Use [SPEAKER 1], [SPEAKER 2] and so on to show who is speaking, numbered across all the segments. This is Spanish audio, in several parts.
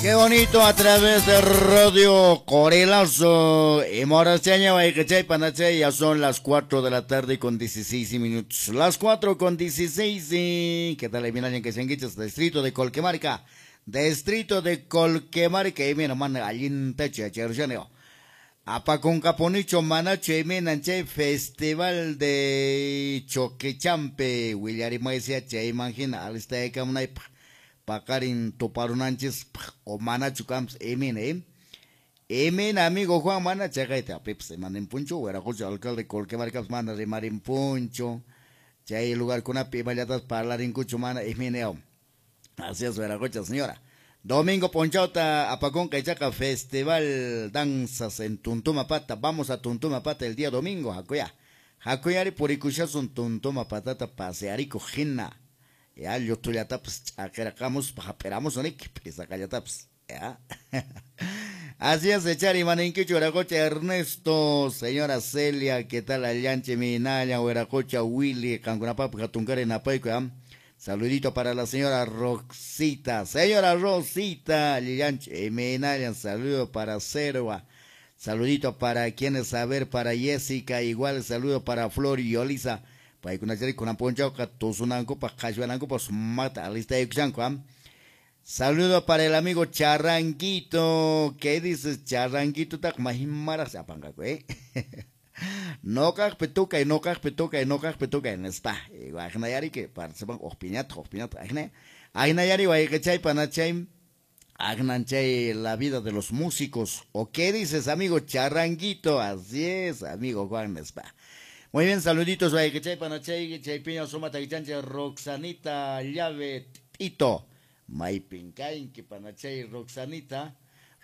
[SPEAKER 1] Qué bonito a través de Radio Corelazo. Y Moraseña, Baikachay, Panachay, ya son las 4 de la tarde con 16 minutos. Las 4 con 16. ¿Qué tal? Bien, alguien que se enguiches, distrito de Colquemarca. Distrito de Colquemarca. Y mira, man, allí techo, cherchaneo. Apa con Caponicho, Manache, Menanche, Festival de Choquechampe. Willari Maisia, Che, imagina, al este de Camunaipa. Pakarin toparunanches o mana chukams emen amigo Juan mana chagaita pips manen puncho era coche alcalde Colquemarca mana de marin puncho chay lugar con una piballatas para hablar en cucho mana emeneo así es era coche señora domingo ponchauta apagón cachaca festival danzas en Tuntumapata vamos a Tuntumapata el día domingo jacoyari puricuchas un Tuntumapata pasearico gina ya yo tú ya taps acercamos esperamos un equipo acá ya taps ya así es echar maninque churacocha Ernesto señora Celia qué tal allanche minaya hueracocha Willy cangunapap catuncar en apaico saludito para la señora Rosita allanche minaya saludo para Cerva saludito para quienes saber para Jessica igual saludo para Flor y Olisa para que una con poncha que tosunanco para cajuananco pues mata lista de xanco. Saludo para el amigo Charranquito. ¿Qué dices Charranquito? Tak mahimara se apanga no caj petuca y no caj petuca y no caj petuca en esta. Imaginayari que participan opinat. Agnayari va que chay panachay. Agnanchay la vida de los músicos. ¿O qué dices amigo Charranquito? Así es amigo Juan Espa. Muy bien, saluditos, que chay panachay, chay piña suma taichancha, Roxanita llave tito. Maipincain que panachay Roxanita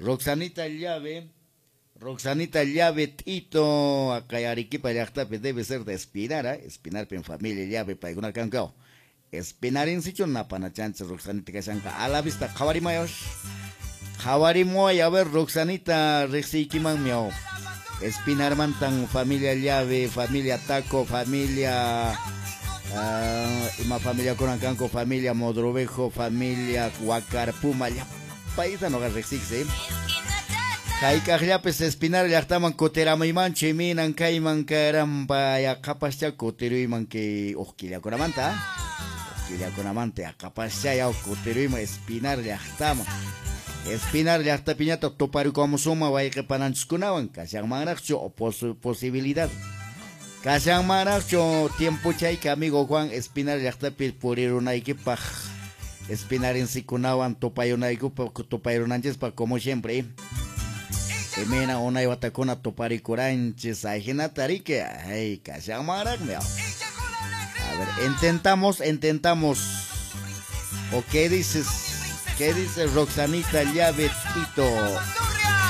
[SPEAKER 1] llave tito. Acá Arequipa Yachtape debe ser de espinar, espinar en familia llave para alguna cancao. Espinar en sitio na panachancha Roxanita que sanca a la vista, Javarimayos. Javarimoy, a ver, Roxanita, Rexiquiman miau. Espinar Mantan, familia Llave, familia Taco, familia familia Corancanco, familia Modrovejo, familia Huacarpuma, ya paisa no garrexix, Caicajapes Espinar ya estaban coterama y manche, minan caiman caramba, ya capaz ya cotero y man que osquilia con amanta, a capaz ya cotero y man Espinar ya estaban. Espinar ya está piñata toparu como suma vaya que pananchkunawan kasang manacho o posibilidad kasang manacho tiempo chay que amigo Juan Espinar ya está purir una equipa Espinar en sikunawan topayo una equipa topayo nanches pa como siempre emena una ibatacona topari coranches ajena tarique ay kasang manak meo a ver intentamos o qué dices. ¿Qué dice Roxanita Llavetito?